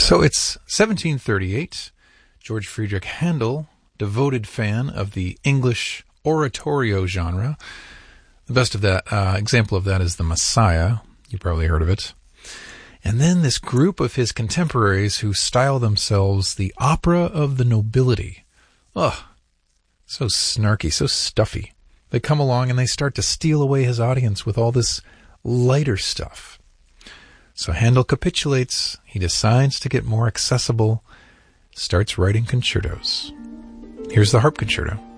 So it's 1738. George Friedrich Handel, devoted fan of the English oratorio genre. The best of that example of that is The Messiah. You probably heard of it. And then this group of his contemporaries who style themselves the opera of the nobility. Ugh, so snarky, so stuffy. They come along and they start to steal away his audience with all this lighter stuff. So Handel capitulates. He decides to get more accessible, starts writing concertos. Here's the Harp Concerto.